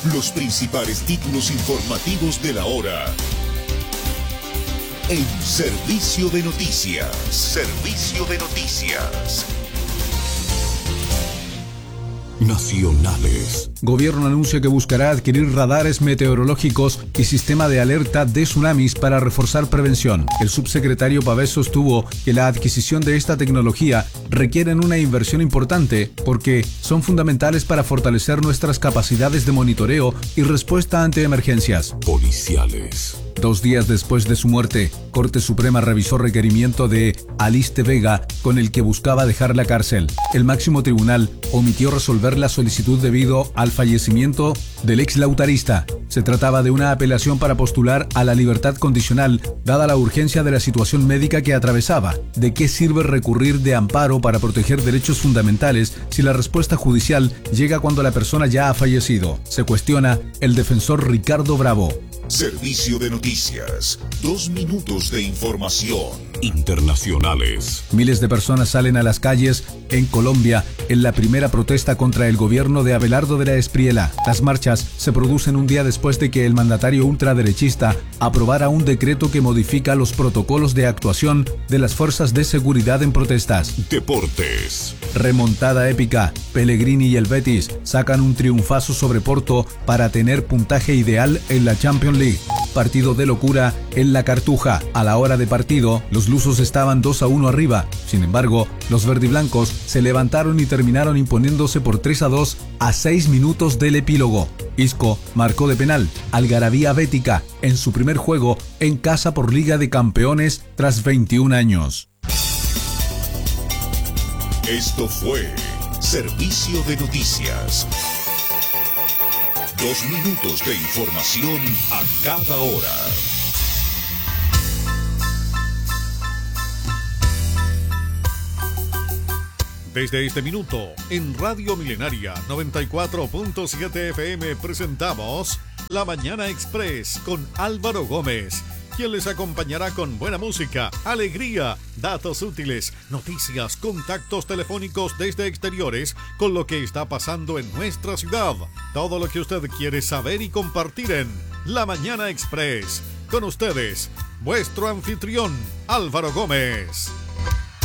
Los principales títulos informativos de la hora. En Servicio de Noticias. Servicio de Noticias. Nacionales. Gobierno anuncia que buscará adquirir radares meteorológicos y sistema de alerta de tsunamis para reforzar prevención. El subsecretario Pavés sostuvo que la adquisición de esta tecnología requiere una inversión importante porque son fundamentales para fortalecer nuestras capacidades de monitoreo y respuesta ante emergencias. Policiales. 2 días después de su muerte, Corte Suprema revisó requerimiento de Aliste Vega con el que buscaba dejar la cárcel. El máximo tribunal omitió resolver la solicitud debido al fallecimiento del ex lautarista. Se trataba de una apelación para postular a la libertad condicional, dada la urgencia de la situación médica que atravesaba. ¿De qué sirve recurrir de amparo para proteger derechos fundamentales si la respuesta judicial llega cuando la persona ya ha fallecido? Se cuestiona el defensor Ricardo Bravo. Servicio de Noticias. 2 minutos de información. Internacionales. Miles de personas salen a las calles en Colombia en la primera protesta contra el gobierno de Abelardo de la Espriella. Las marchas se producen un día después de que el mandatario ultraderechista aprobara un decreto que modifica los protocolos de actuación de las fuerzas de seguridad en protestas. Deportes. Remontada épica. Pellegrini y el Betis sacan un triunfazo sobre Porto para tener puntaje ideal en la Champions League. Partido de locura en la Cartuja. A la hora de partido, los lusos estaban 2-1 arriba. Sin embargo, los verdiblancos se levantaron y terminaron imponiéndose por 3-2 a 6 minutos del epílogo. Isco marcó de penal. Algarabía bética en su primer juego en casa por Liga de Campeones tras 21 años. Esto fue Servicio de Noticias. 2 minutos de información a cada hora. Desde este minuto, en Radio Milenaria 94.7 FM presentamos La Mañana Express con Álvaro Gómez, quien les acompañará con buena música, alegría, datos útiles, noticias, contactos telefónicos desde exteriores con lo que está pasando en nuestra ciudad. Todo lo que usted quiere saber y compartir en La Mañana Express. Con ustedes, vuestro anfitrión, Álvaro Gómez.